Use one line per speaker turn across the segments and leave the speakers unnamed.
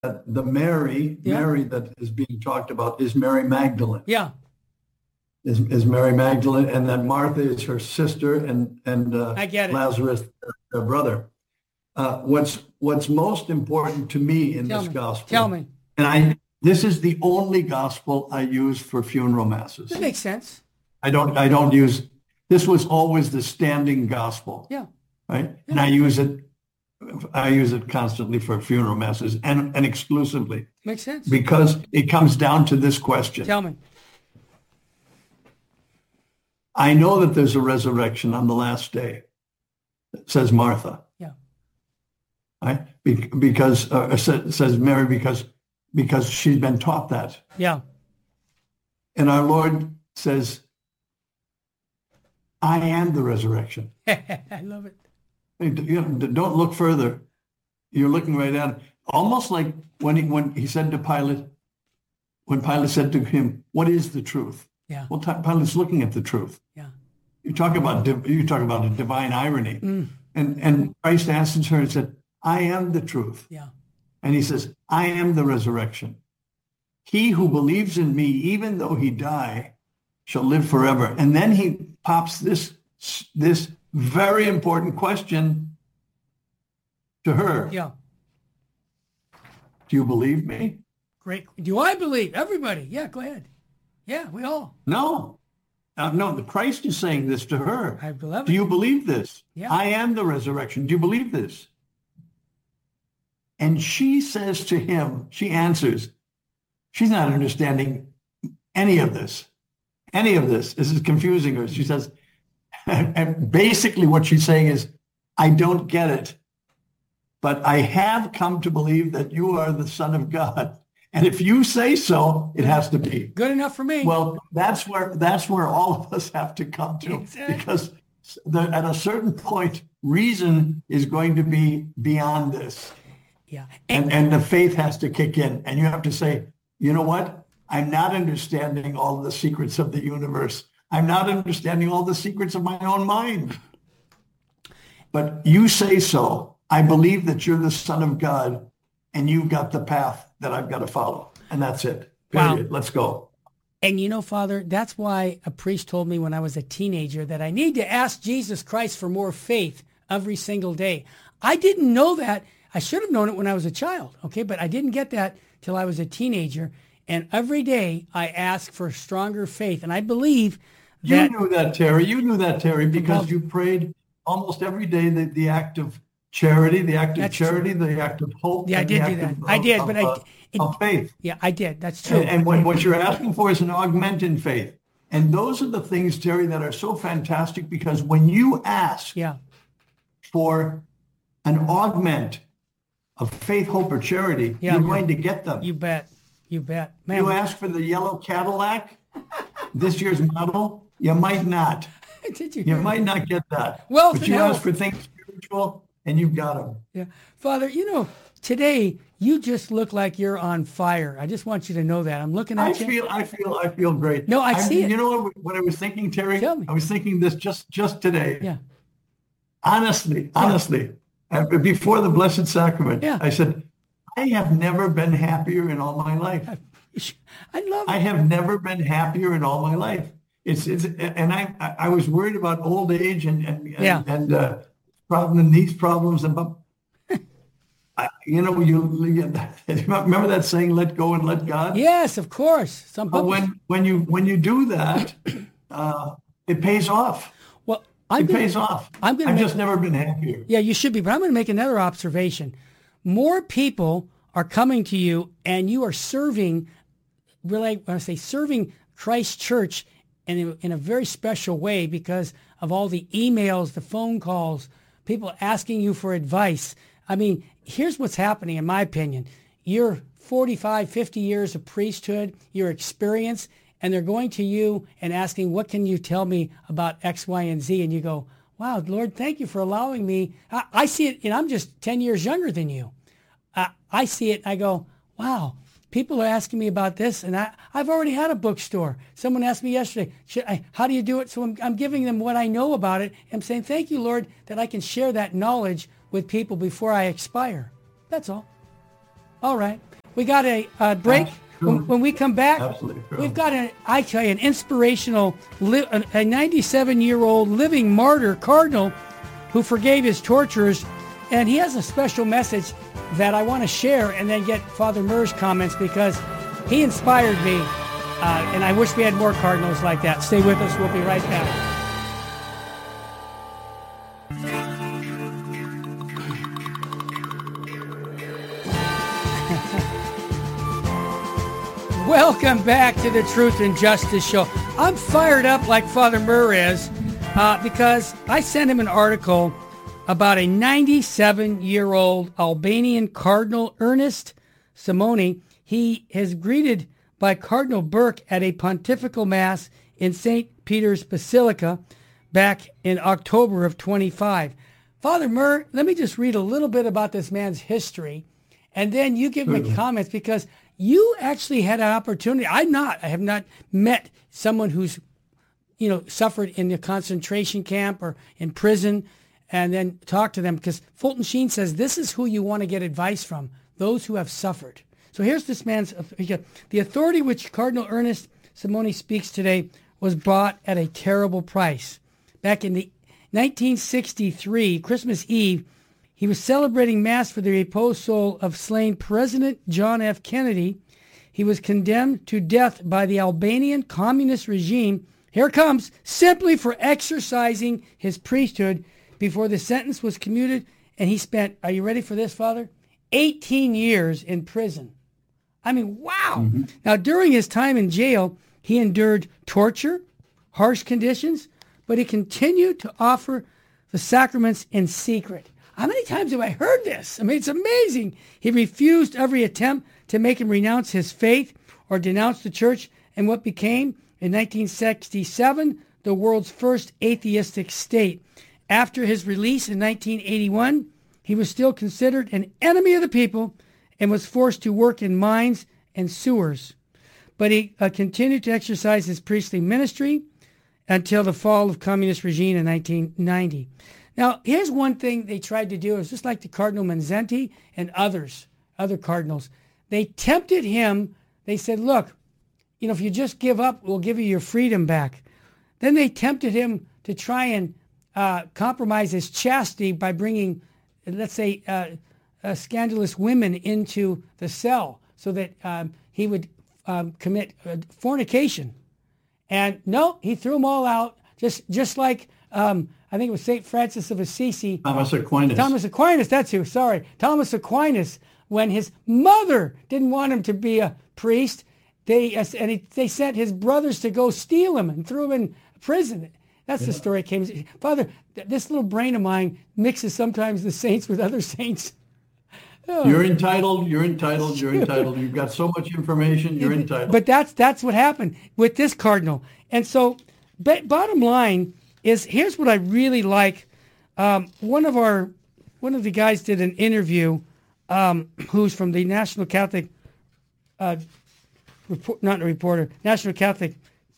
the Mary that is being talked about is Mary Magdalene.
Yeah.
Is Mary Magdalene, and then Martha is her sister, and
I get it.
Lazarus, their brother. What's most important to me in this gospel?
Tell me.
And this is the only gospel I use for funeral masses.
That makes sense.
I don't use. This was always the standing gospel.
Yeah.
Right. Yeah. And I use it constantly for funeral masses and exclusively.
Makes sense.
Because it comes down to this question.
Tell me.
I know that there's a resurrection on the last day, says Martha.
Yeah.
Right? Because says Mary because she's been taught that.
Yeah.
And our Lord says, I am the resurrection.
I love it.
Don't look further. You're looking right at it. Almost like when he said to Pilate, when Pilate said to him, what is the truth?
Yeah.
Well, Pilate's looking at the truth.
Yeah.
You talk about a divine irony. And Christ answers her and said, I am the truth.
Yeah.
And he says, I am the resurrection. He who believes in me, even though he die, shall live forever. And then he pops this very important question to her.
Yeah.
Do you believe me?
Great. Do I believe? Everybody. Yeah, go ahead. Yeah, we all.
No. No, the Christ is saying this to her.
I believe it.
Do you believe this?
Yeah.
I am the resurrection. Do you believe this? And she says to him, she answers, she's not understanding any of this. Any of this. This is confusing her. She says, and basically what she's saying is, I don't get it, but I have come to believe that you are the Son of God. And if you say so, it has to be.
Good enough for me.
Well, that's where all of us have to come to.
Exactly.
Because at a certain point, reason is going to be beyond this.
Yeah.
And the faith has to kick in. And you have to say, you know what? I'm not understanding all the secrets of the universe. I'm not understanding all the secrets of my own mind. But you say so. I believe that you're the Son of God and you've got the path that I've got to follow. And that's it. Period. Wow. Let's go.
And you know, Father, that's why a priest told me when I was a teenager that I need to ask Jesus Christ for more faith every single day. I didn't know that. I should have known it when I was a child, okay? But I didn't get that till I was a teenager. And every day I ask for stronger faith. And I believe that...
You knew that, Terry. You knew that, Terry, because you prayed almost every day the act of charity, the act of charity, the act of hope.
Yeah, I did do that. I did, but
of faith.
Yeah, I did. That's true.
And what you're asking for is an augment in faith. And those are the things, Terry, that are so fantastic because when you ask for an augment of faith, hope, or charity, you're going to get them.
You bet. You bet. Man,
you ask for the yellow Cadillac, this year's model, you might not.
Did you?
You might not get that.
Well,
but you ask for things spiritual, and you've got them.
Yeah. Father, you know, today you just look like you're on fire. I just want you to know that. I'm looking at you.
I feel great.
No, I see it.
You know what I was thinking, Terry?
Tell me.
I was thinking this just today.
Yeah.
Honestly, before the Blessed Sacrament, I said, I have never been happier in all my life.
I love it.
I have never been happier in all my life. And I was worried about old age and these problems and you know, you remember that saying, let go and let God?
Yes, of course.
But when you do that, it pays off.
Well,
it pays off. I've just never been happier.
Yeah, you should be. But I'm going to make another observation. More people are coming to you and you are serving, really, when I say serving Christ Church in a very special way because of all the emails, the phone calls, people asking you for advice. I mean, here's what's happening, in my opinion. You're 45, 50 years of priesthood, your experience, and they're going to you and asking, what can you tell me about X, Y, and Z? And you go, wow, Lord, thank you for allowing me. I see it, and I'm just 10 years younger than you. I see it, and I go, wow, people are asking me about this, and I've already had a bookstore. Someone asked me yesterday, how do you do it? So I'm giving them what I know about it. I'm saying, thank you, Lord, that I can share that knowledge with people before I expire. That's all. All right. We got a break.
That's true.
When we come back,
Absolutely true.
we've got I tell you, an inspirational, a 97-year-old living martyr cardinal who forgave his torturers, and he has a special message that I want to share and then get Father Murr's comments because he inspired me, and I wish we had more cardinals like that. Stay with us. We'll be right back. Welcome back to the Truth and Justice Show. I'm fired up like Father Murr is because I sent him an article about a 97-year-old Albanian Cardinal, Ernest Simoni. He is greeted by Cardinal Burke at a pontifical mass in St. Peter's Basilica back in October of 25. Father Murr, let me just read a little bit about this man's history, and then you give me comments because you actually had an opportunity. I have not met someone who's, suffered in the concentration camp or in prison and then talk to them because Fulton Sheen says this is who you want to get advice from, those who have suffered. So here's this man's, the authority which Cardinal Ernest Simoni speaks today was bought at a terrible price. Back in the 1963, Christmas Eve, he was celebrating Mass for the reposed soul of slain President John F. Kennedy. He was condemned to death by the Albanian communist regime, here it comes, simply for exercising his priesthood before the sentence was commuted, and he spent, are you ready for this, Father? 18 years in prison. I mean, wow. Mm-hmm. Now, during his time in jail, he endured torture, harsh conditions, but he continued to offer the sacraments in secret. How many times have I heard this? I mean, it's amazing. He refused every attempt to make him renounce his faith or denounce the church in what became, in 1967, the world's first atheistic state. After his release in 1981, he was still considered an enemy of the people and was forced to work in mines and sewers. But he continued to exercise his priestly ministry until the fall of communist regime in 1990. Now, here's one thing they tried to do. It's just like the Cardinal Manzetti and other cardinals. They tempted him. They said, look, if you just give up, we'll give you your freedom back. Then they tempted him to try and compromise his chastity by bringing, let's say, scandalous women into the cell so that he would commit fornication. And no, he threw them all out, just like I think it was St. Francis of Assisi.
Thomas Aquinas.
Thomas Aquinas, that's who, sorry. Thomas Aquinas, when his mother didn't want him to be a priest, they sent his brothers to go steal him and threw him in prison. That's the story it came. Father, this little brain of mine mixes sometimes the saints with other saints. Oh.
You're entitled. You've got so much information, you're entitled.
But that's what happened with this cardinal. And so, bottom line is, here's what I really like. One of the guys did an interview, who's from the National Catholic, National Catholic,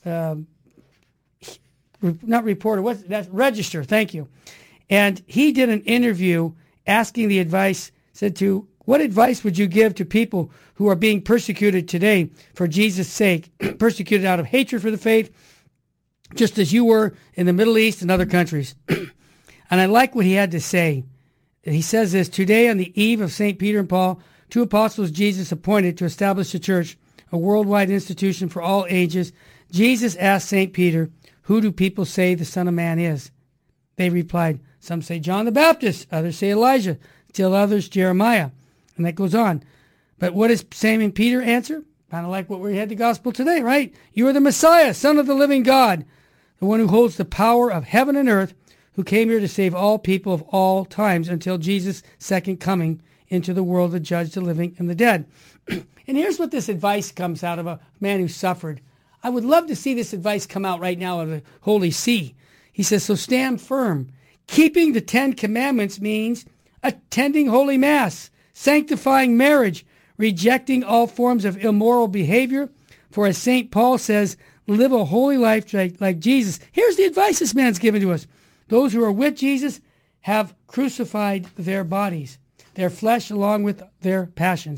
not reporter, that's Register, thank you. And he did an interview asking the advice, said what advice would you give to people who are being persecuted today for Jesus' sake, persecuted out of hatred for the faith, just as you were in the Middle East and other countries. And I like what he had to say. He says this, today on the eve of St. Peter and Paul, two apostles Jesus appointed to establish the church, a worldwide institution for all ages, Jesus asked St. Peter, who do people say the Son of Man is? They replied, some say John the Baptist, others say Elijah, still others Jeremiah. And that goes on. But what does Simon Peter answer? Kind of like what we had the gospel today, right? You are the Messiah, Son of the living God, the one who holds the power of heaven and earth, who came here to save all people of all times until Jesus' second coming into the world to judge the living and the dead. And here's what this advice comes out of a man who suffered. I would love to see this advice come out right now of the Holy See. He says, so stand firm. Keeping the 10 Commandments means attending Holy Mass, sanctifying marriage, rejecting all forms of immoral behavior. For as St. Paul says, live a holy life like Jesus. Here's the advice this man's given to us. Those who are with Jesus have crucified their bodies, their flesh along with their passions.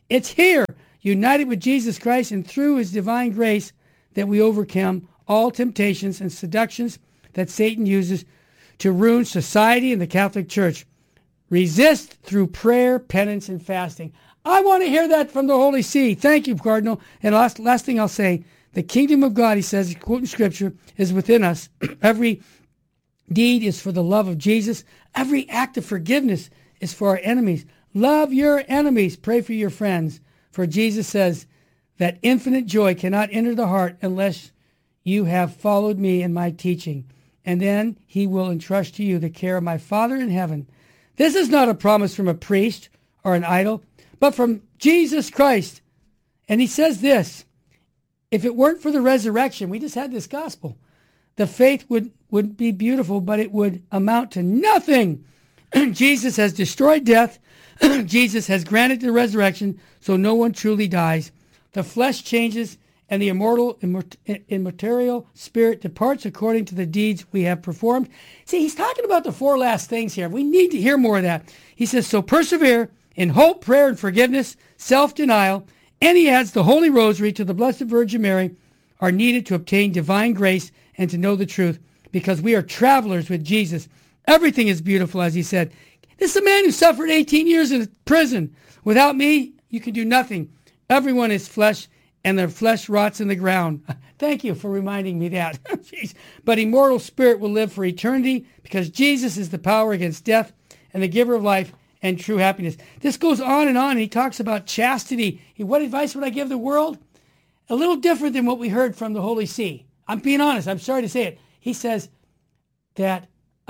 It's here, united with Jesus Christ and through his divine grace, that we overcome all temptations and seductions that Satan uses to ruin society and the Catholic Church. Resist through prayer, penance, and fasting. I want to hear that from the Holy See. Thank you, Cardinal. And last thing I'll say, the kingdom of God, he says, quoting Scripture, is within us. Every deed is for the love of Jesus. Every act of forgiveness is for our enemies. Love your enemies. Pray for your friends. For Jesus says that infinite joy cannot enter the heart unless you have followed me in my teaching. And then he will entrust to you the care of my Father in heaven. This is not a promise from a priest or an idol, but from Jesus Christ. And he says this, if it weren't for the resurrection, we just had this gospel, the faith would be beautiful, but it would amount to nothing. Jesus has destroyed death. Jesus has granted the resurrection, so no one truly dies. The flesh changes, and the immaterial spirit departs according to the deeds we have performed. See, he's talking about the four last things here. We need to hear more of that. He says, so persevere in hope, prayer, and forgiveness, self-denial, and he adds the Holy Rosary to the Blessed Virgin Mary are needed to obtain divine grace and to know the truth, because we are travelers with Jesus. Everything is beautiful, as he said. This is a man who suffered 18 years in prison. Without me, you can do nothing. Everyone is flesh, and their flesh rots in the ground. Thank you for reminding me that. But immortal spirit will live for eternity, because Jesus is the power against death and the giver of life and true happiness. This goes on, and he talks about chastity. What advice would I give the world? A little different than what we heard from the Holy See. I'm being honest. I'm sorry to say it. He says that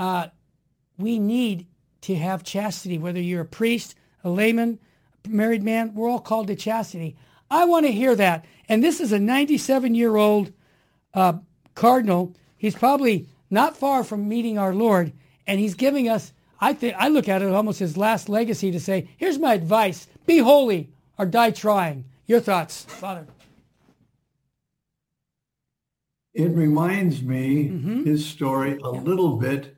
we need to have chastity, whether you're a priest, a layman, a married man. We're all called to chastity. I want to hear that. And this is a 97-year-old cardinal. He's probably not far from meeting our Lord, and he's giving us, I look at it almost his last legacy to say, here's my advice. Be holy or die trying. Your thoughts, Father?
It reminds me, his story, a little bit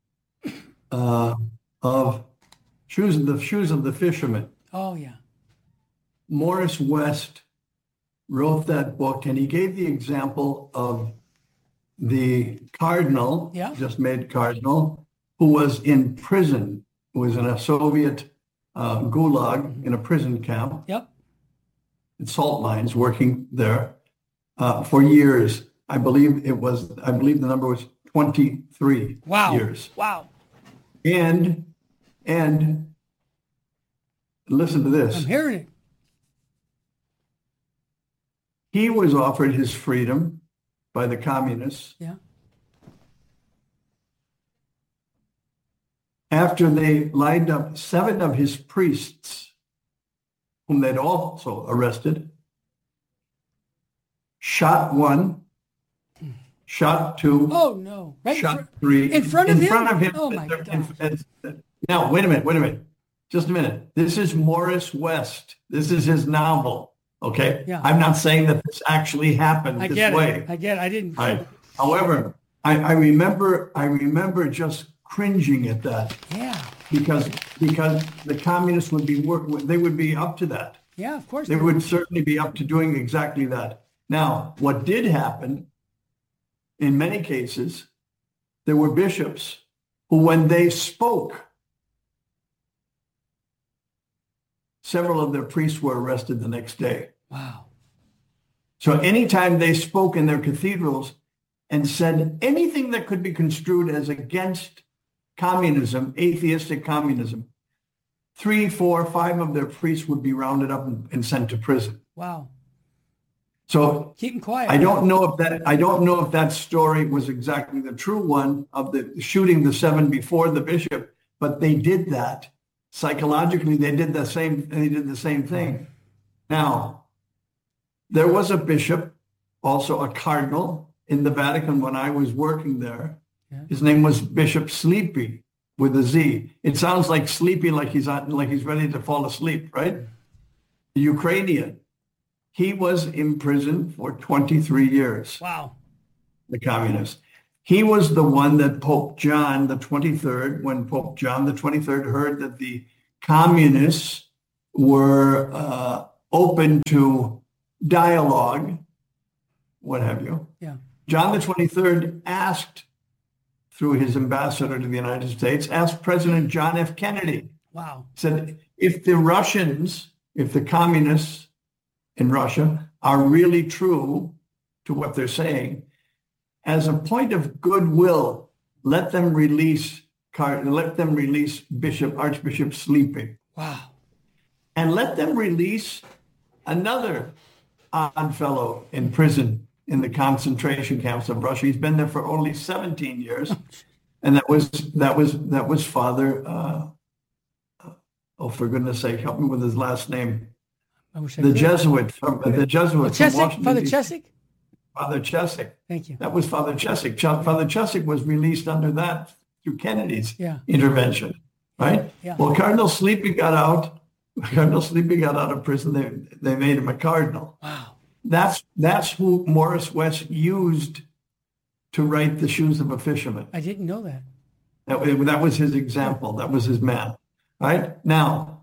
of shoes of the fisherman.
Oh, yeah.
Morris West wrote that book, and he gave the example of the cardinal, just made cardinal, who was in prison, who was in a Soviet gulag in a prison camp in salt mines, working there for years. I believe the number was 23 years.
Wow.
And listen to this.
I'm hearing it.
He was offered his freedom by the communists.
Yeah.
After they lined up 7 of his priests, whom they'd also arrested, shot 1, shot 2.
Oh, no. Right
shot 3.
In front of him?
Oh,
my God.
Now, wait a minute. Just a minute. This is Morris West. This is his novel. Okay?
Yeah.
I'm not saying that this actually happened this way.
I get it. I didn't.
However, I remember just cringing at that.
Yeah.
Because the communists would be up to that.
Yeah, of course.
They would certainly be up to doing exactly that. Now, what did happen, in many cases, there were bishops who, when they spoke, several of their priests were arrested the next day.
Wow.
So anytime they spoke in their cathedrals and said anything that could be construed as against communism, atheistic communism, 3, 4, 5 of their priests would be rounded up and sent to prison.
Wow.
So
keep them quiet.
I don't know if that story was exactly the true one of the shooting the 7 before the bishop, but they did that. Psychologically, they did the same thing. Now, there was a bishop, also a cardinal, in the Vatican when I was working there. Yeah. His name was Bishop Sleepy with a Z. It sounds like sleepy, like he's ready to fall asleep, right? The Ukrainian. He was in prison for 23 years.
Wow.
The communist. He was the one that Pope John the 23rd, when Pope John the 23rd heard that the communists were open to dialogue, what have you.
Yeah.
John the 23rd asked, through his ambassador to the United States, asked President John F. Kennedy,
Wow.
said, if the communists in Russia are really true to what they're saying, as a point of goodwill, let them release Archbishop Sleepy.
Wow.
And let them release another odd fellow in prison in the concentration camps of Russia. He's been there for only 17 years. And that was Father, for goodness sake, help me with his last name. The Jesuit from Washington.
Father Cheswick?
Father Cheswick.
Thank you.
That was Father Cheswick. Father Cheswick was released under that through Kennedy's intervention, right?
Yeah.
Well, Cardinal Sleepy got out. Cardinal Sleepy got out of prison. They made him a cardinal.
Wow.
That's who Morris West used to write The Shoes of a Fisherman.
I didn't know that.
That was his example. That was his man. Right? Now,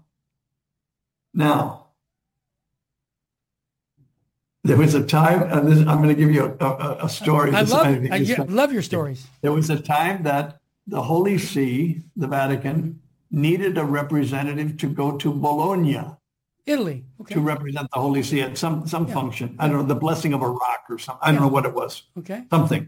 there was a time, and I'm going to give you a story.
I love your stories.
There was a time that the Holy See, the Vatican, needed a representative to go to Bologna.
Italy. Okay.
To represent the Holy See at some function. I don't know, the blessing of a rock or something. I don't know what it was.
Okay.
Something.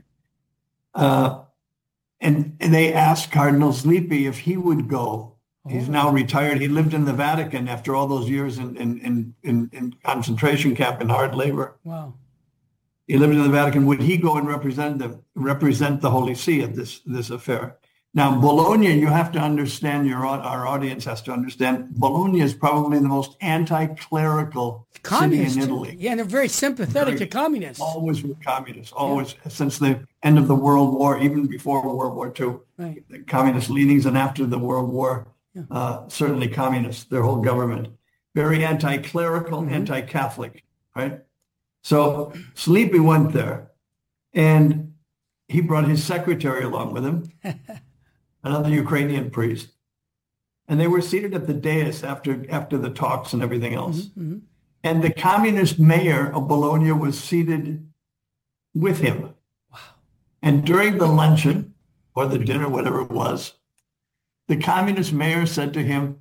And they asked Cardinal Sleepy if he would go. He's now retired. He lived in the Vatican after all those years in concentration camp in hard labor.
Wow.
He lived in the Vatican. Would he go and represent the Holy See at this affair? Now, Bologna, you have to understand, our audience has to understand, Bologna is probably the most anti-clerical city in Italy.
Yeah, and they're very sympathetic to communists.
Always were communists, always, since the end of the World War, even before World War II.
Right.
The communist leanings, and after the World War, certainly communists, their whole government. Very anti-clerical, anti-Catholic, right? So Sleepy went there, and he brought his secretary along with him. Another Ukrainian priest. And they were seated at the dais after the talks and everything else. And the communist mayor of Bologna was seated with him.
Wow.
And during the luncheon, or the dinner, whatever it was, the communist mayor said to him,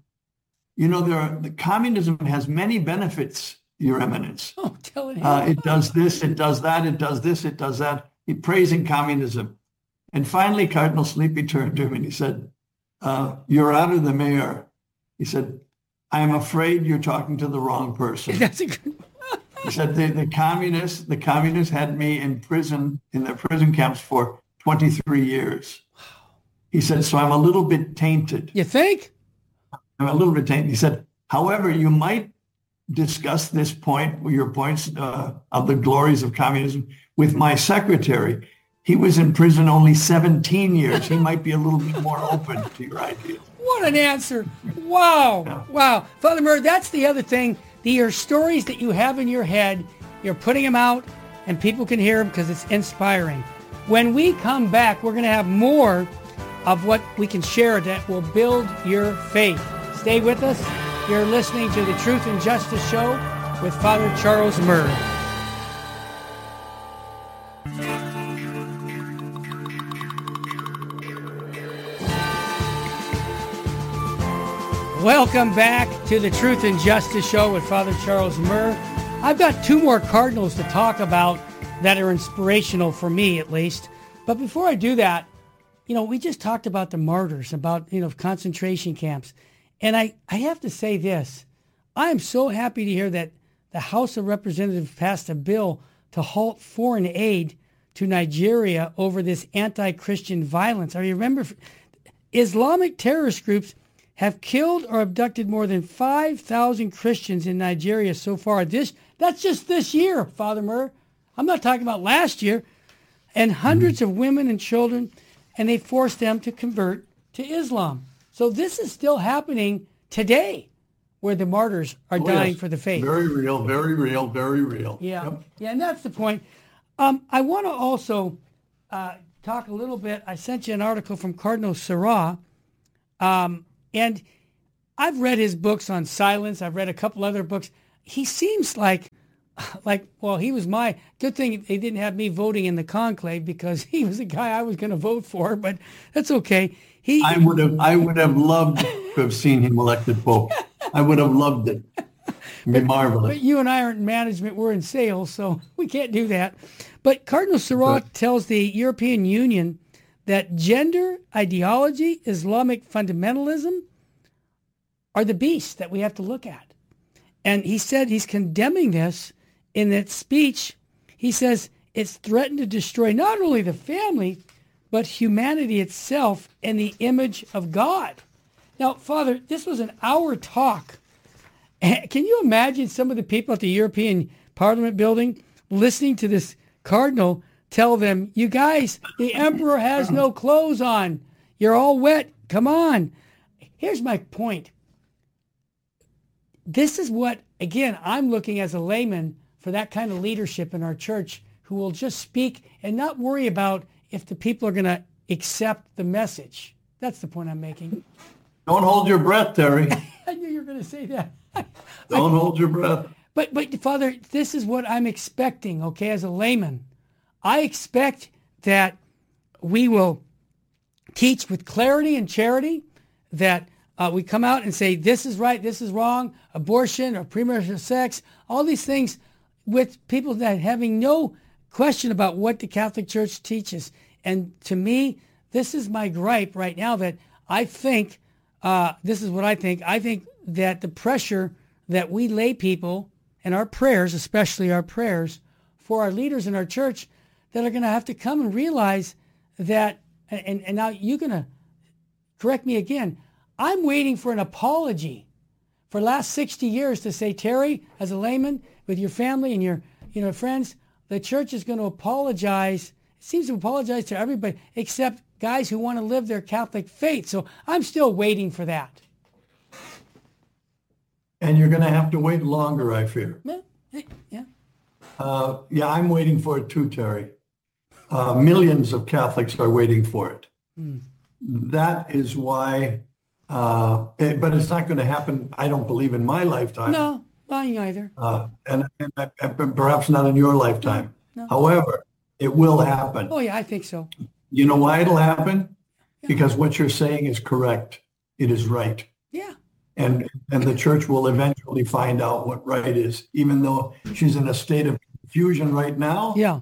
the communism has many benefits, Your Eminence.
Oh, tell it.
It does this, it does that, it does this, it does that. He praising communism. And finally, Cardinal Sleepy turned to him and he said, Your Honor, the mayor, he said, I am afraid you're talking to the wrong person.
That's a good
He said, the communists had me in prison, in their prison camps for 23 years. He said, so I'm a little bit tainted.
You think?
I'm a little bit tainted. He said, however, you might discuss this point, your points of the glories of communism with my secretary. He was in prison only 17 years. He might be a little bit more open to your ideas.
What an answer. Wow.
Yeah.
Wow. Father Murr, that's the other thing. Your stories that you have in your head, you're putting them out and people can hear them because it's inspiring. When we come back, we're going to have more of what we can share that will build your faith. Stay with us. You're listening to the Truth and Justice Show with Father Charles Murr. Welcome back to the Truth and Justice Show with Father Charles Murr. I've got two more cardinals to talk about that are inspirational for me, at least. But before I do that, we just talked about the martyrs, about, concentration camps. And I have to say this. I am so happy to hear that the House of Representatives passed a bill to halt foreign aid to Nigeria over this anti-Christian violence. I remember Islamic terrorist groups have killed or abducted more than 5,000 Christians in Nigeria so far. That's just this year, Father Murr. I'm not talking about last year. And hundreds of women and children, and they forced them to convert to Islam. So this is still happening today, where the martyrs are dying for the faith.
Very real, very real, very real.
Yeah,
Yep.
yeah, and that's the point. I want to also talk a little bit. I sent you an article from Cardinal Sarah, and I've read his books on silence. I've read a couple other books. he seems like, well, he was my, good thing they didn't have me voting in the conclave because he was the guy I was going to vote for, but that's okay.
I would have loved to have seen him elected Pope. I would have loved it. It'd be marvelous.
But you and I aren't in management, we're in sales, so we can't do that. But Cardinal Sarah tells the European Union that gender ideology, Islamic fundamentalism are the beasts that we have to look at. And he said he's condemning this in that speech. He says it's threatened to destroy not only the family, but humanity itself and the image of God. Now, Father, this was an hour talk. Can you imagine some of the people at the European Parliament building listening to this cardinal tell them, you guys, the emperor has no clothes on. You're all wet. Come on. Here's my point. This is what, again, I'm looking as a layman for that kind of leadership in our church who will just speak and not worry about if the people are going to accept the message. That's the point I'm making.
Don't hold your breath, Terry.
I knew you were going to say that.
Don't hold your breath.
But Father, this is what I'm expecting, okay, as a layman. I expect that we will teach with clarity and charity, that we come out and say, this is right, this is wrong, abortion or premarital sex, all these things with people that having no question about what the Catholic Church teaches. And to me, this is my gripe right now, that I think, this is what I think. I think that the pressure that we lay people and our prayers, especially our prayers for our leaders in our church, that are going to have to come and realize that, and now you're going to correct me again, I'm waiting for an apology for the last 60 years to say, Terry, as a layman, with your family and your friends, the church is going to apologize. It seems to apologize to everybody except guys who want to live their Catholic faith. So I'm still waiting for that.
And you're going to have to wait longer, I fear.
Yeah.
Yeah, I'm waiting for it too, Terry. Millions of Catholics are waiting for it. That is why, but it's not going to happen, I don't believe, in my lifetime.
No, mine either.
And perhaps not in your lifetime.
No.
However, it will happen.
Oh, yeah, I think so.
You know why it'll happen? Yeah. Because what you're saying is correct. It is right.
Yeah.
And the church will eventually find out what right is, even though she's in a state of confusion right now.
Yeah.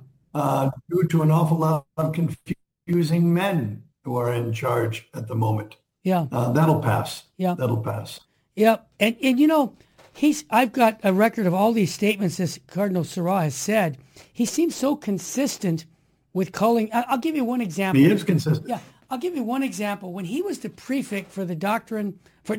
Due to an awful lot of confusing men who are in charge at the moment.
Yeah.
That'll pass.
Yeah.
That'll pass.
Yep. And you know, I've got a record of all these statements this Cardinal Sarah has said. He seems so consistent with calling. I'll give you one example.
He is consistent.
Yeah. I'll give you one example. When he was the prefect for the doctrine,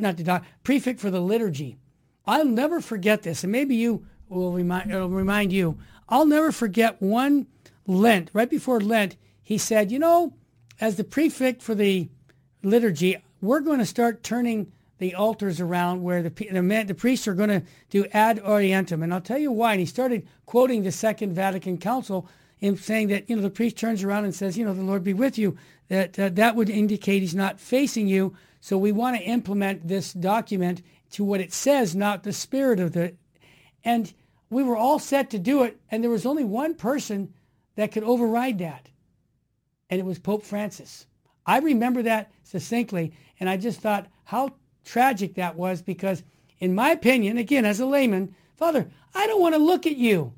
prefect for the liturgy, I'll never forget this. And maybe you will it'll remind you. I'll never forget one Lent, right before Lent, he said, you know, as the prefect for the liturgy, we're going to start turning the altars around where the priests are going to do ad orientem. And I'll tell you why. And he started quoting the Second Vatican Council in saying that, you know, the priest turns around and says, you know, the Lord be with you. That would indicate he's not facing you. So we want to implement this document to what it says, not the spirit of the... And we were all set to do it. And there was only one person that could override that. And it was Pope Francis. I remember that succinctly. And I just thought how tragic that was, because in my opinion, again, as a layman, Father, I don't want to look at you.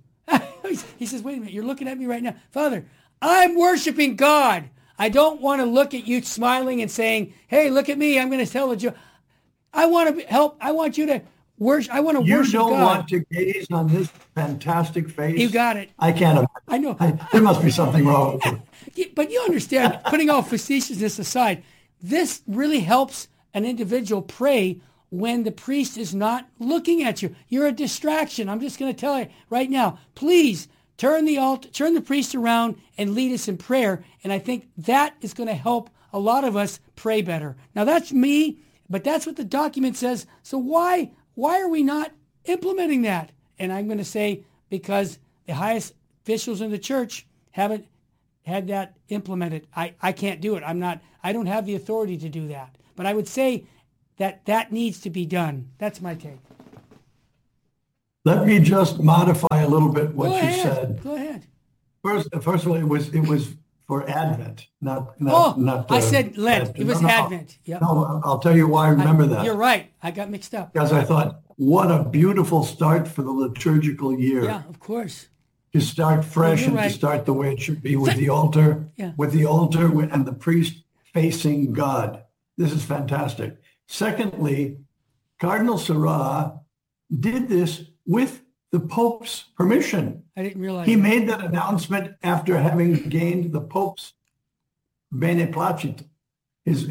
He says, wait a minute, you're looking at me right now. Father, I'm worshiping God. I don't want to look at you smiling and saying, hey, look at me. I'm going to tell the joke. I want to help. I want you to worship. I want to worship God.
You don't want to gaze on this fantastic face?
You got it.
I can't imagine.
I know.
There must be something wrong with you.
But you understand, putting all facetiousness aside, this really helps an individual pray when the priest is not looking at you. You're a distraction. I'm just going to tell you right now, please turn the priest around and lead us in prayer. And I think that is going to help a lot of us pray better. Now that's me, but that's what the document says. So why are we not implementing that? And I'm going to say because the highest officials in the church haven't had that implemented. I can't do it. I don't have the authority to do that. But I would say that needs to be done. That's my take.
Let me just modify a little bit what
Go
you
ahead.
said.
Go ahead.
First of all, it was for Advent, not
Oh,
not.
I said Lent. It was
no.
Advent. Yep.
No, I'll tell you why I remember that.
You're right. I got mixed up.
Because I thought, what a beautiful start for the liturgical year.
Yeah, of course.
To start fresh
You're
and
right.
to start the way it should be with the altar,
Yeah.
And the priest facing God. This is fantastic. Secondly, Cardinal Sarah did this with the Pope's permission.
I didn't realize
He
that.
made that announcement after having gained the Pope's beneplacit, his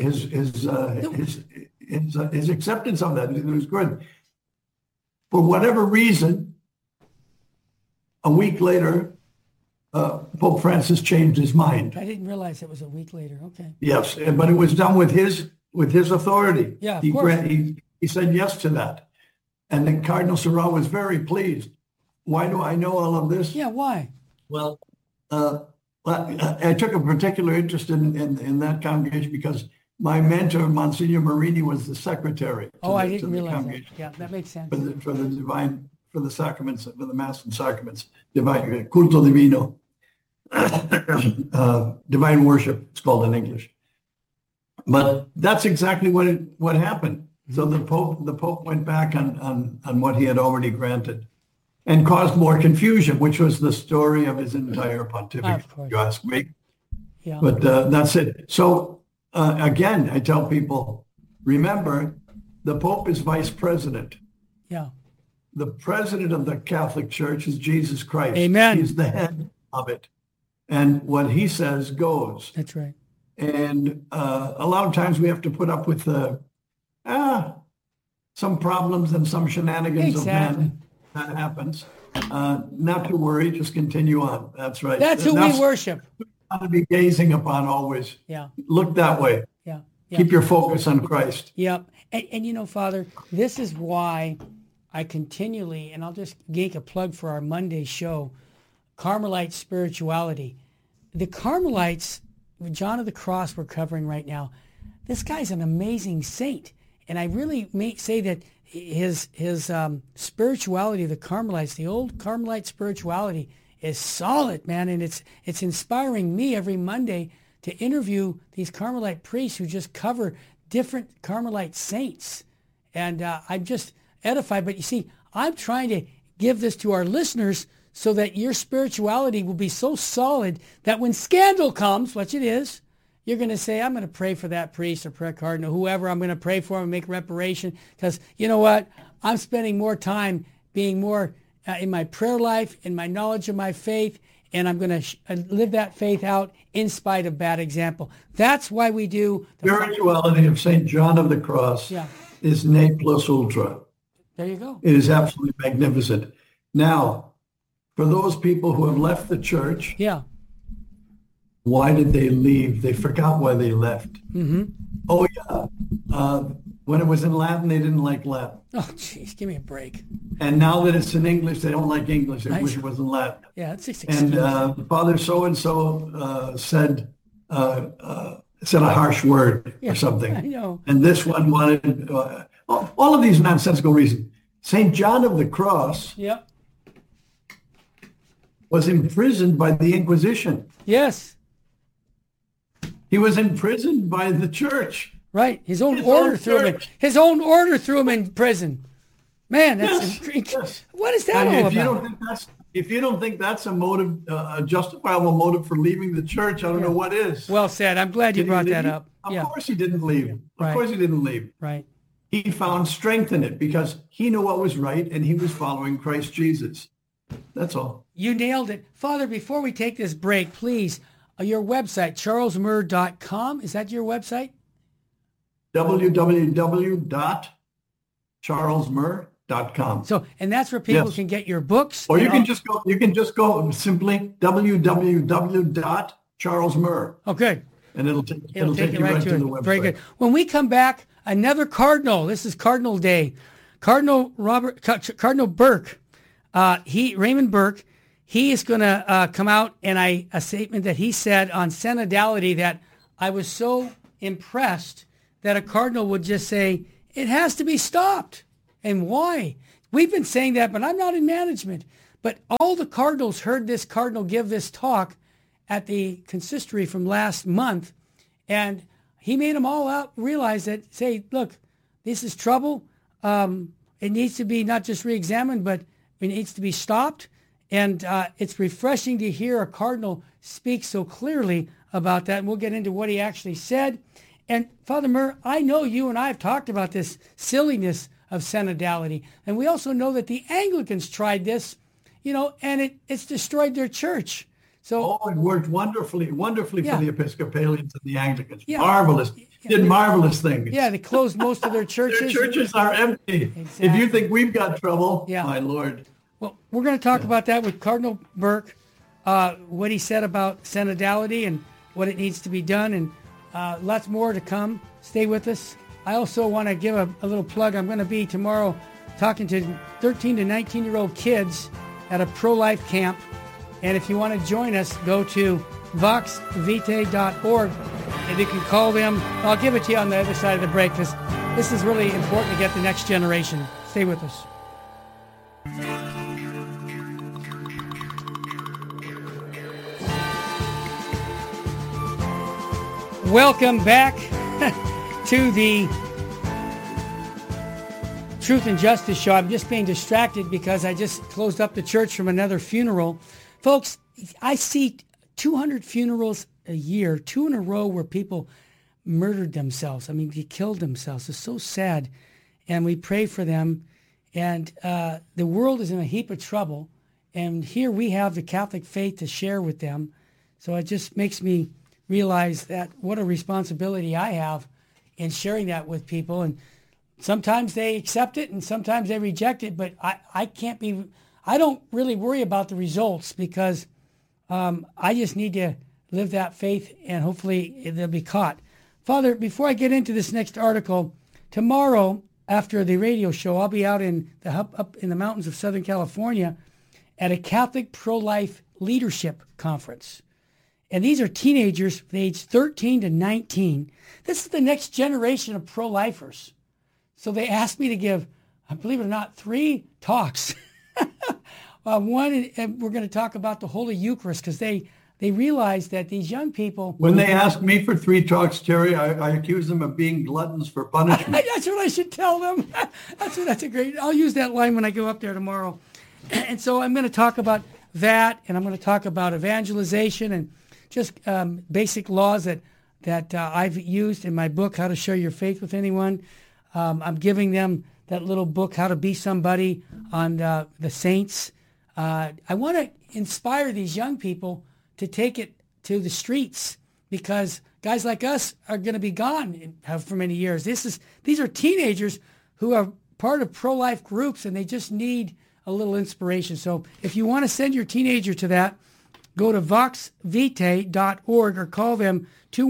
acceptance of that. It was good. For whatever reason, a week later, Pope Francis changed his mind.
I didn't realize it was a week later. Okay.
Yes, but it was done with his authority.
Yeah, of course.
He said yes to that. And then Cardinal Sarah was very pleased. Why do I know all of this?
Yeah, why?
Well, I took a particular interest in that congregation because my mentor, Monsignor Marini, was the secretary.
I didn't realize that. Yeah, that makes sense.
For the sacraments, for the Mass and sacraments, divine culto divino, divine worship. It's called in English. But that's exactly what happened. So the Pope went back on what he had already granted, and caused more confusion, which was the story of his entire pontificate.
Of course.
You ask me.
Yeah.
But that's it. So again, I tell people, remember, the Pope is vice president.
Yeah.
The president of the Catholic Church is Jesus Christ.
Amen.
He's the head of it. And what he says goes.
That's right.
And a lot of times we have to put up with some problems and some shenanigans of men. That happens. Not to worry, just continue on. That's right.
That's who we worship.
To be gazing upon always.
Yeah.
Look that way.
Yeah.
Keep your focus on Christ.
Yep. And Father, this is why I continually, and I'll just make a plug for our Monday show, Carmelite spirituality. The Carmelites, John of the Cross we're covering right now, this guy's an amazing saint. And I really may say that his spirituality, the Carmelites, the old Carmelite spirituality is solid, man. And it's inspiring me every Monday to interview these Carmelite priests who just cover different Carmelite saints. And I'm just edified. But you see, I'm trying to give this to our listeners so that your spirituality will be so solid that when scandal comes, which it is, you're going to say, I'm going to pray for that priest or prayer cardinal, whoever. I'm going to pray for him and make reparation because you know what? I'm spending more time being more in my prayer life, in my knowledge of my faith, and I'm going to live that faith out in spite of bad example. That's why we do.
The spirituality of St. John of the Cross is ne plus ultra.
There you go.
It is absolutely magnificent. Now, for those people who have left the church, why did they leave? They forgot why they left.
Mm-hmm.
Oh, yeah. When it was in Latin, they didn't like Latin.
Oh, jeez, give me a break.
And now that it's in English, they don't like English. They wish it was in Latin.
Yeah, that's just
and Father so-and-so said a harsh word or something.
I know.
And this one wanted, all of these nonsensical reasons. St. John of the Cross was imprisoned by the Inquisition.
Yes.
He was imprisoned by the church.
Right. His own order threw him in prison. Man, that's what is that all about?
If you don't think that's a motive, a justifiable motive for leaving the church, I don't know what is.
Well said. I'm glad you brought that up.
Of course he didn't leave. Of course he didn't leave.
Right.
He found strength in it because he knew what was right and he was following Christ Jesus. That's all.
You nailed it. Father, before we take this break, please, your website, charlesmurr.com. Is that your website?
www.charlesmurr.com.
So, and that's where people can get your books.
Or you can just go simply www.charlesmurr.
Oh, good.
And it'll take you right to the website.
Very good. When we come back, another cardinal. This is Cardinal Day. Cardinal Burke. Raymond Burke. He is going to come out and a statement that he said on synodality that I was so impressed that a cardinal would just say, it has to be stopped. And why? we've been saying that, but I'm not in management. But all the cardinals heard this cardinal give this talk at the consistory from last month, and he made them all out realize that, say, look, this is trouble. It needs to be not just re-examined, but it needs to be stopped. And it's refreshing to hear a cardinal speak so clearly about that. And we'll get into what he actually said. And Father Murr, I know you and I have talked about this silliness of synodality. And we also know that the Anglicans tried this, and it's destroyed their church. So,
it worked wonderfully for the Episcopalians and the Anglicans.
Yeah.
Marvelous. Did marvelous things.
Yeah, they closed most of their churches.
Their churches are empty.
Exactly.
If you think we've got trouble,
Yeah.
my Lord.
Well, we're going to talk about that with Cardinal Burke, what he said about synodality and what it needs to be done, and lots more to come. Stay with us. I also want to give a little plug. I'm going to be tomorrow talking to 13 to 19-year-old kids at a pro-life camp. And if you want to join us, go to voxvitae.org, and you can call them. I'll give it to you on the other side of the break, because this is really important to get the next generation. Stay with us. Welcome back to the Truth and Justice Show. I'm just being distracted because I just closed up the church from another funeral. Folks, I see 200 funerals a year, 2 in a row, where people murdered themselves. I mean, they killed themselves. It's so sad. And we pray for them. And the world is in a heap of trouble. And here we have the Catholic faith to share with them. So it just makes me realize that what a responsibility I have in sharing that with people. And sometimes they accept it and sometimes they reject it. But I don't really worry about the results, because I just need to live that faith, and hopefully they'll be caught. Father, before I get into this next article, tomorrow after the radio show, I'll be out up in the mountains of Southern California at a Catholic pro-life leadership conference. And these are teenagers aged 13 to 19. This is the next generation of pro-lifers. So they asked me to give, believe it or not, 3 talks. One, and we're going to talk about the Holy Eucharist, because they realize that these young people...
When they ask me for 3 talks, Terry, I accuse them of being gluttons for punishment.
That's what I should tell them. That's a great... I'll use that line when I go up there tomorrow. And so I'm going to talk about that, and I'm going to talk about evangelization and just basic laws that I've used in my book, How to Share Your Faith with Anyone. I'm giving them that little book, How to Be Somebody, on the saints. I want to inspire these young people to take it to the streets, because guys like us are going to be gone for many years. These are teenagers who are part of pro-life groups, and they just need a little inspiration. So if you want to send your teenager to that, go to voxvitae.org or call them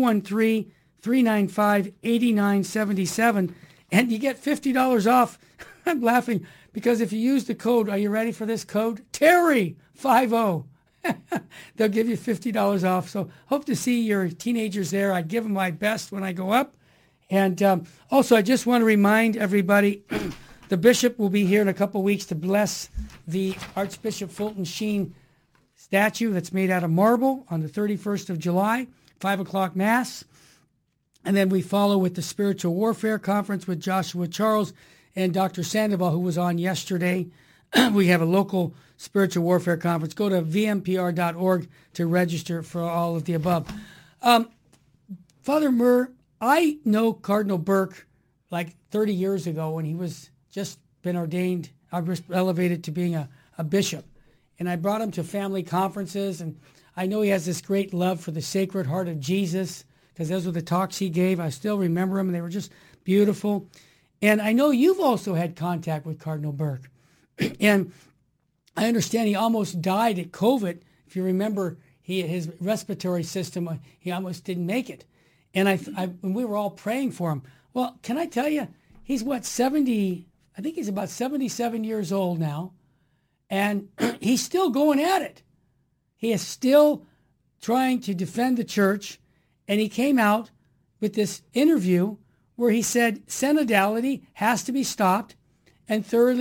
213-395-8977, and you get $50 off. I'm laughing because if you use the code, are you ready for this code? Terry50. They'll give you $50 off. So hope to see your teenagers there. I give them my best when I go up. And also, I just want to remind everybody, the bishop will be here in a couple of weeks to bless the Archbishop Fulton Sheen statue that's made out of marble on the 31st of July, 5 o'clock Mass. And then we follow with the Spiritual Warfare Conference with Joshua Charles and Dr. Sandoval, who was on yesterday. We have a local spiritual warfare conference. Go to vmpr.org to register for all of the above. Father Murr, I know Cardinal Burke like 30 years ago when he was just been ordained. I was elevated to being a bishop. And I brought him to family conferences. And I know he has this great love for the Sacred Heart of Jesus, because those were the talks he gave. I still remember them, and they were just beautiful. And I know you've also had contact with Cardinal Burke. And I understand he almost died at COVID. If you remember, his respiratory system, he almost didn't make it. And when we were all praying for him. Well, can I tell you, he's 70, I think he's about 77 years old now. And he's still going at it. He is still trying to defend the church. And he came out with this interview where he said synodality has to be stopped and thoroughly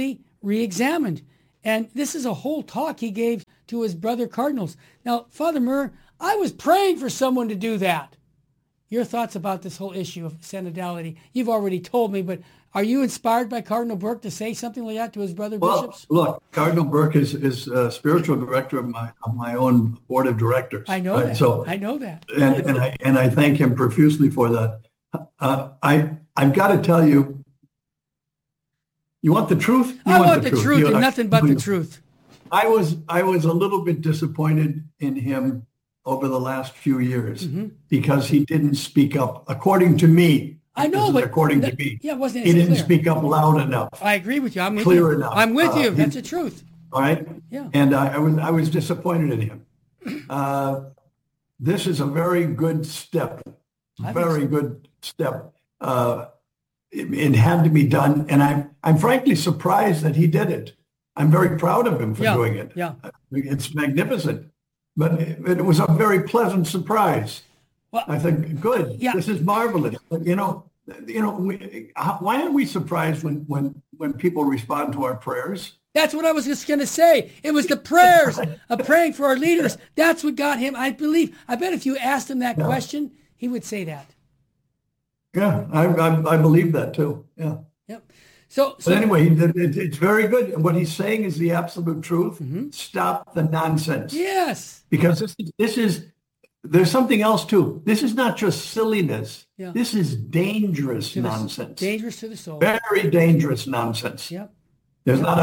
re-examined. And this is a whole talk he gave to his brother cardinals. Now, Father Murr, I was praying for someone to do that. Your thoughts about this whole issue of synodality? You've already told me, but are you inspired by Cardinal Burke to say something like that to his brother bishops?
Look, Cardinal Burke is spiritual director of my own board of directors.
I know that.
So,
I know that.
And I thank him profusely for that. I've got to tell you, you want the truth?
I want the truth and nothing but the truth.
I was a little bit disappointed in him over the last few years because he didn't speak up, according to me.
I know, but
according to me,
he
didn't speak up loud enough.
I agree with you. I'm with
clear
you.
enough.
I'm with you. That's the truth.
All right.
Yeah.
And I was disappointed in him. This is a very good step. Very good step. It had to be done, and I'm frankly surprised that he did it. I'm very proud of him for doing it.
Yeah.
It's magnificent. But it was a very pleasant surprise. Well, I think, good. Yeah. This is marvelous. Why aren't we surprised when people respond to our prayers?
That's what I was just going to say. It was the prayers of praying for our leaders. That's what got him. I bet if you asked him that question, he would say that.
Yeah, I believe that too. Yeah. Yep.
So
anyway, it's very good. What he's saying is the absolute truth. Stop the nonsense.
Yes.
Because there's something else too. This is not just silliness. Yeah. This is dangerous nonsense.
Dangerous to the soul.
Very dangerous nonsense.
Yep.
There's not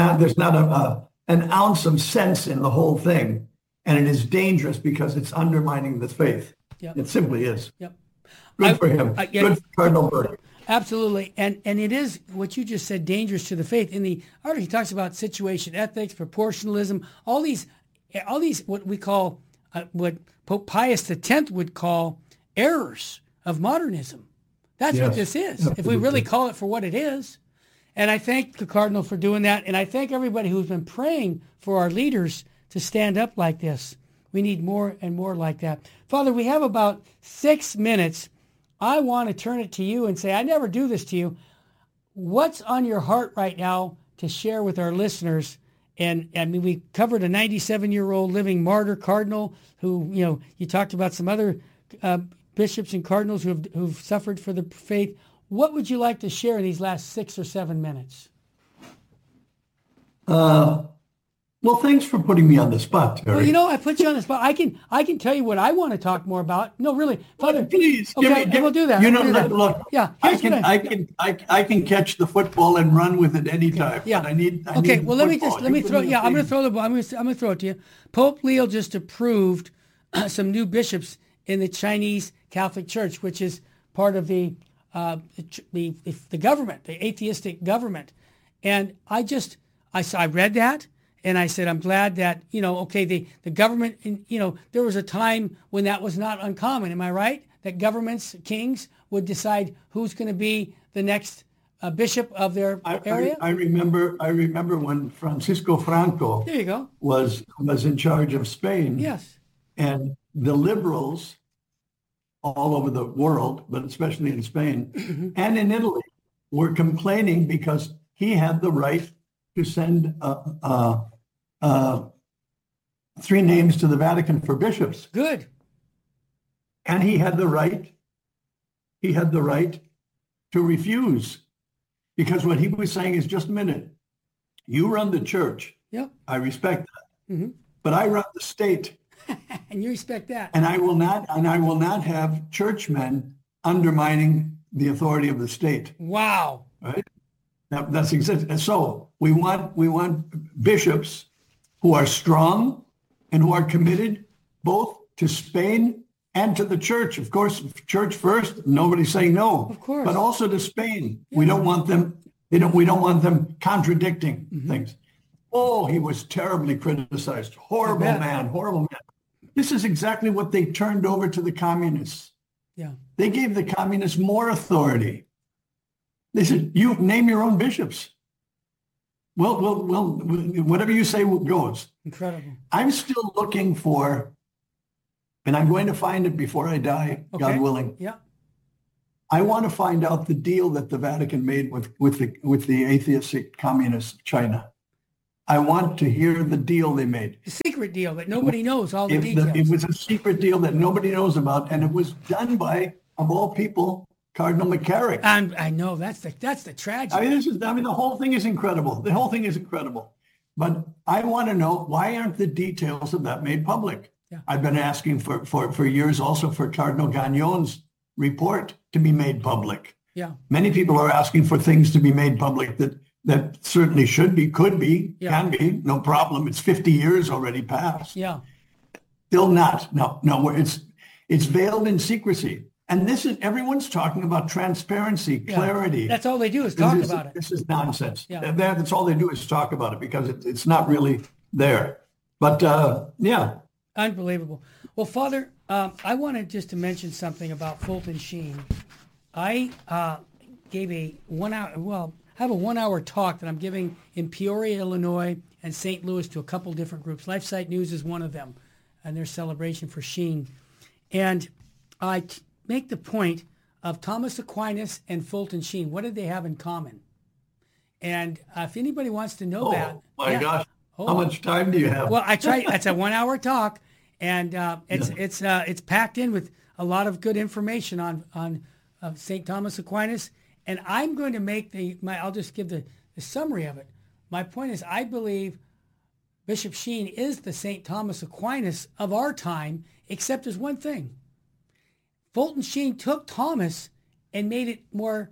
an ounce of sense in the whole thing, and it is dangerous because it's undermining the faith. Yep. It simply is.
Yep.
Good for him. Good for Cardinal Burke.
Absolutely. And it is what you just said, dangerous to the faith. In the article, he talks about situation ethics, proportionalism, all these what we call, what Pope Pius X would call errors of modernism. That's what this is, absolutely. If we really call it for what it is. And I thank the Cardinal for doing that. And I thank everybody who's been praying for our leaders to stand up like this. We need more and more like that. Father, we have about 6 minutes. I want to turn it to you and say, I never do this to you. What's on your heart right now to share with our listeners? And I mean, we covered a 97-year-old living martyr cardinal who, you talked about some other bishops and cardinals who've suffered for the faith. What would you like to share in these last 6 or 7 minutes?
Well, thanks for putting me on the spot, Terry.
Well, I put you on the spot. I can tell you what I want to talk more about. No, really, Father.
Please,
okay, we'll do that.
Look. Yeah, I can catch the football and run with it anytime.
Yeah.
But I need
let me throw. Yeah, I'm going to throw the ball. I'm going to throw it to you. Pope Leo just approved some new bishops in the Chinese Catholic Church, which is part of the government, the atheistic government, and I read that. And I said, I'm glad that, the government, there was a time when that was not uncommon. Am I right? That governments, kings, would decide who's going to be the next bishop of their area?
I remember when Francisco Franco
there you go.
was in charge of Spain.
Yes.
And the liberals all over the world, but especially in Spain and in Italy, were complaining because he had the right to send 3 names to the Vatican for bishops.
Good.
And he had the right to refuse, because what he was saying is, just a minute, you run the church.
Yep.
I respect that. But I run the state.
And you respect that.
And I will not have churchmen undermining the authority of the state.
Wow.
Right? That's exactly. So we want bishops who are strong and who are committed both to Spain and to the church. Of course, church first. Nobody's saying no.
Of course.
But also to Spain. Yeah. We don't want them. We don't want them contradicting things. Oh, he was terribly criticized. Horrible man. This is exactly what they turned over to the communists.
Yeah.
They gave the communists more authority. They said, you name your own bishops. Well, whatever you say goes.
Incredible.
I'm still looking for, and I'm going to find it before I die, God willing.
Yeah.
I want to find out the deal that the Vatican made with the atheistic communist China. I want to hear the deal they made.
The secret deal that nobody knows all the details.
It was a secret deal that nobody knows about, and it was done by, of all people, Cardinal McCarrick.
I know that's the tragedy.
The whole thing is incredible. The whole thing is incredible. But I want to know, why aren't the details of that made public?
Yeah.
I've been asking for years also for Cardinal Gagnon's report to be made public.
Yeah.
Many people are asking for things to be made public that certainly should be, could be, can be, no problem. It's 50 years already passed.
Yeah.
Still not. No, it's veiled in secrecy. And everyone's talking about transparency, clarity.
That's all they do is talk about it.
This is nonsense.
Yeah.
That's all they do is talk about it because it's not really there. But
Unbelievable. Well, Father, I wanted just to mention something about Fulton Sheen. I gave I have a 1 hour talk that I'm giving in Peoria, Illinois, and St. Louis to a couple different groups. LifeSite News is one of them, and their celebration for Sheen. And I make the point of Thomas Aquinas and Fulton Sheen. What did they have in common? And if anybody wants to know that.
Oh, my gosh. How much time do you have?
Well, I try. It's a 1 hour talk, and it's packed in with a lot of good information on St. Thomas Aquinas. And I'm going to make I'll just give the summary of it. My point is, I believe Bishop Sheen is the St. Thomas Aquinas of our time, except there's one thing. Fulton Sheen took Thomas and made it more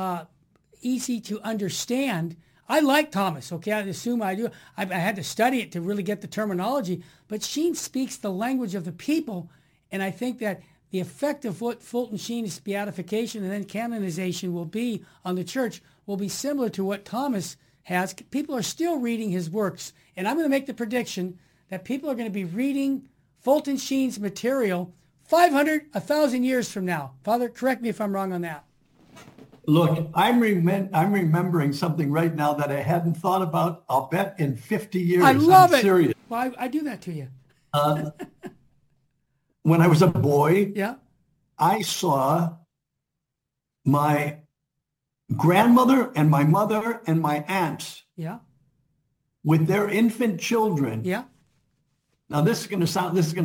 easy to understand. I like Thomas, okay? I assume I do. I had to study it to really get the terminology. But Sheen speaks the language of the people, and I think that the effect of what Fulton Sheen's beatification and then canonization will be on the church will be similar to what Thomas has. People are still reading his works, and I'm going to make the prediction that people are going to be reading Fulton Sheen's material 500, 1,000 years from now. Father, correct me if I'm wrong on that.
Look, I'm remembering something right now that I hadn't thought about, I'll bet, in 50 years.
I love it.
Serious.
Well, I do that to you.
When I was a boy,
Yeah.
I saw my grandmother and my mother and my aunts
Yeah.
with their infant children.
Yeah.
Now it's going to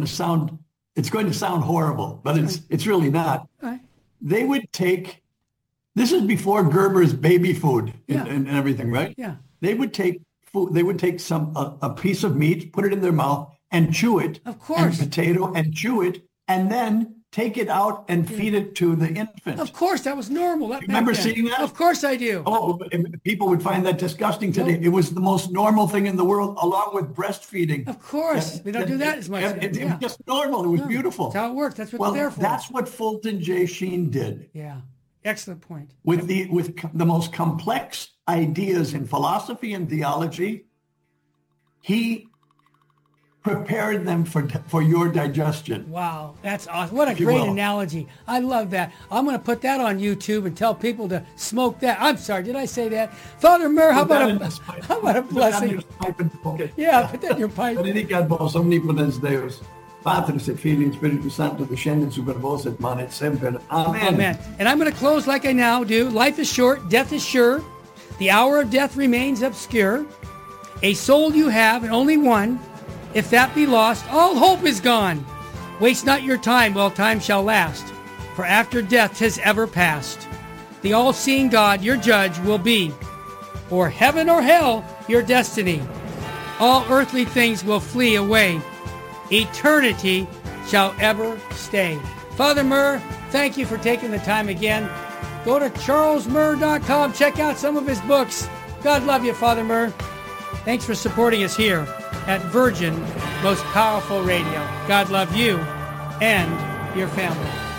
sound horrible, but it's really not.
All right.
They would take, this is before Gerber's baby food
Yeah.
and everything, right?
Yeah.
They would take food, they would take a piece of meat, put it in their mouth and chew it.
Of course.
And potato and chew it and then take it out and feed it to the infant.
Of course, that was normal. You
remember seeing that?
Of course I do.
Oh, people would find that disgusting today. It was the most normal thing in the world, along with breastfeeding.
Of course. We don't do that as much.
It was just normal. It was beautiful.
That's how it works. That's what it's there for.
That's what Fulton J. Sheen did.
Yeah. Excellent point.
With the most complex ideas in philosophy and theology, he prepared them for your digestion.
Wow, that's awesome. What a great analogy. I love that. I'm going to put that on YouTube and tell people to smoke that. I'm sorry, did I say that? Father Murr, how about a blessing? Yeah, put that in your pipe.
Benedicat vos omnipotens Deus, Patris et Filii et Spiritus Sanctus, descendens super vos et manet semper. Amen.
Amen. And I'm going to close like I now do. Life is short, death is sure. The hour of death remains obscure. A soul you have, and only one. If that be lost, all hope is gone. Waste not your time while time shall last, for after death 'tis ever past. The all-seeing God, your judge, will be, or heaven or hell, your destiny. All earthly things will flee away. Eternity shall ever stay. Father Murr, thank you for taking the time again. Go to charlesmurr.com. Check out some of his books. God love you, Father Murr. Thanks for supporting us here at Virgin Most Powerful Radio. God love you and your family.